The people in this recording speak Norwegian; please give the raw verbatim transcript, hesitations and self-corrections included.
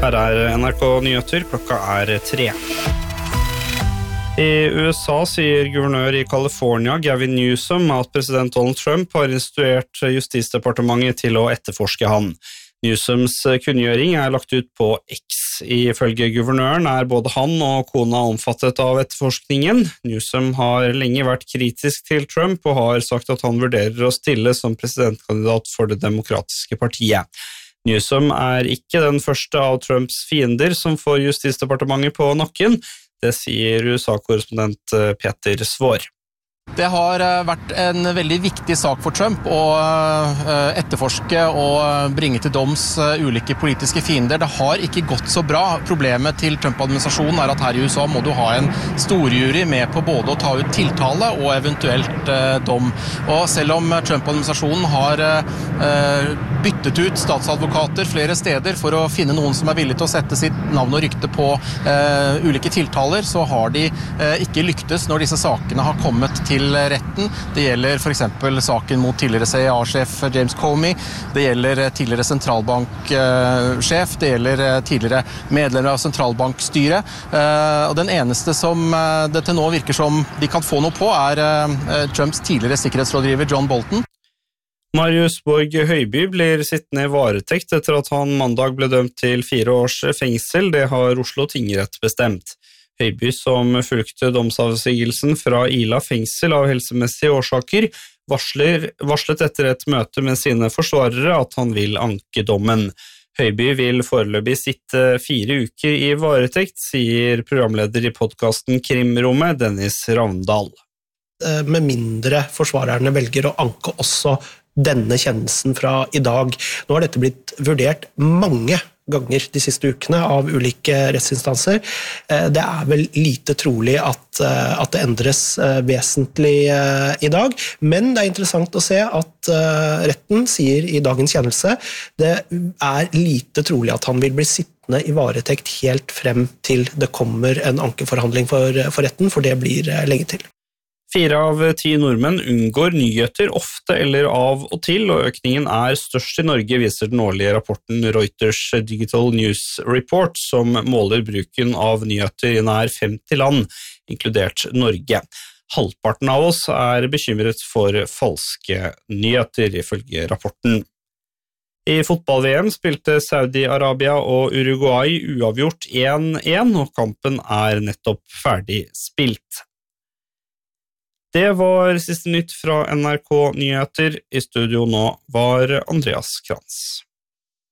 Her er N R K Nyheter, klokka er tre. I U S A sier guvernør i California, Gavin Newsom, at president Donald Trump har instruert Justisdepartementet til å etterforske han. Newsoms kunngjøring er lagt ut på X. Ifølge guvernøren er både han og kona omfattet av etterforskningen. Newsom har lenge vært kritisk til Trump og har sagt at han vurderer å stille som presidentkandidat for det demokratiske partiet. Newsom er ikke den første av Trumps fiender som får Justisdepartementet på nakken. Det sier U S A-korrespondent Peter Svår. Det har vært en veldig viktig sak for Trump å etterforske og bringe til doms ulike politiske fiender. Det har ikke gått så bra. Problemet til Trump-administrasjonen er at her i U S A må du ha en storjury med på både å ta ut tiltale og eventuelt dom. Og selv om Trump-administrasjonen har byttet ut statsadvokater flere steder for å finne noen som er villig til å sette sitt navn og rykte på ulike tiltaler, så har de ikke lyktes når disse sakene har kommet til til retten. Det gjelder for eksempel saken mot tidligere C I A-sjef James Comey, det gjelder tidligere sentralbanksjef, det gjelder tidligere medlemmer av sentralbankstyret. Og den eneste som det til nå virker som de kan få noe på er Trumps tidligere sikkerhetsrådgiver John Bolton. Marius Borg Høiby blir sittende i varetekt etter at han mandag ble dømt til fire års fengsel. Det har Oslo tingrett bestemt. Høiby, som fulgte domsavsigelsen fra Ila fengsel av helsemessige årsaker, varsler, varslet etter et møte med sine forsvarere at han vil anke dommen. Høiby vil foreløpig sitte fire uker i varetekt, sier programleder i podcasten Krimrommet, Dennis Ravndal. Med mindre forsvarerne velger å anke også denne kjennelsen fra i dag. Nå har dette blitt vurdert mange ganger de siste ukene av ulike rettsinstanser. Det er vel lite trolig at, at det endres vesentlig i dag, men det er interessant å se at retten sier i dagens kjennelse det er lite trolig at han vil bli sittende i varetekt helt frem til det kommer en ankeforhandling for, for retten, for det blir lenge til. Fire av ti nordmenn unngår nyheter ofte eller av og til, og økningen er størst i Norge, viser den årlige rapporten Reuters Digital News Report, som måler bruken av nyheter i nær femti land, inkludert Norge. Halvparten av oss er bekymret for falske nyheter, ifølge rapporten. I fotball-V M spilte Saudi-Arabia og Uruguay uavgjort én én, og kampen er nettopp ferdig spilt. Det var siste nytt fra N R K Nyheter. I studio nå var Andreas Krantz.